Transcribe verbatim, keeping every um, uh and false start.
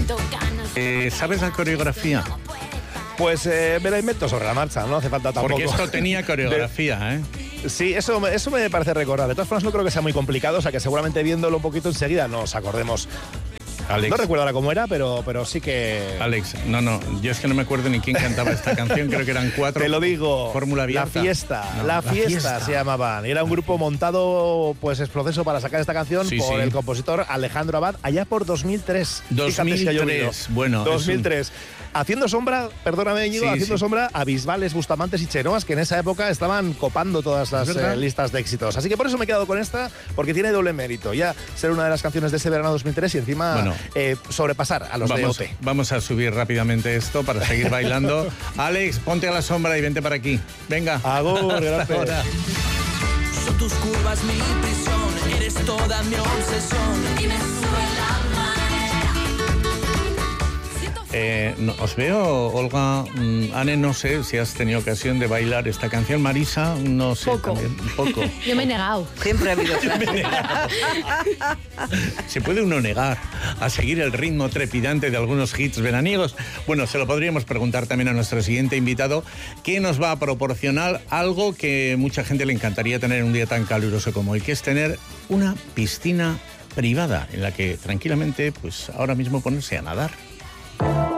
Eh, ¿Sabes la coreografía? Pues eh, me la invento sobre la marcha, no hace falta tampoco. Porque esto tenía coreografía, ¿eh? Sí, eso, eso me parece recordar. De todas formas, no creo que sea muy complicado, o sea que seguramente viéndolo un poquito enseguida nos acordemos. Alex. No recuerdo ahora cómo era, pero, pero sí que... Alex, no, no, yo es que no me acuerdo ni quién cantaba esta canción, creo que eran cuatro. Te lo digo. Fórmula abierta. La Fiesta, no, la, la fiesta, fiesta se llamaban. Era un grupo montado, pues, es proceso para sacar esta canción sí, por sí. el compositor Alejandro Abad, allá por dos mil tres. dos mil tres, bueno. dos mil tres. Un... Haciendo sombra, perdóname, Íñigo, sí, haciendo sí. sombra a Bisbales, Bustamantes y Chenoas, que en esa época estaban copando todas las eh, listas de éxitos. Así que por eso me he quedado con esta, porque tiene doble mérito. Ya ser una de las canciones de ese verano dos mil tres y encima bueno, eh, sobrepasar a los vamos, de O T. Vamos a subir rápidamente esto para seguir bailando. Alex, ponte a la sombra y vente para aquí. Venga. Agur, gracias. Son tus curvas mi prisión, eres toda mi obsesión y me sube la marea. Eh, no, os veo, Olga, mmm, Anne, no sé si has tenido ocasión de bailar esta canción. Marisa, no sé. Poco. También, poco. Yo me he negado. Siempre ha habido ¿Se puede uno negar a seguir el ritmo trepidante de algunos hits veraniegos? Bueno, se lo podríamos preguntar también a nuestro siguiente invitado, que nos va a proporcionar algo que mucha gente le encantaría tener un día tan caluroso como hoy, que es tener una piscina privada en la que tranquilamente, pues ahora mismo ponerse a nadar.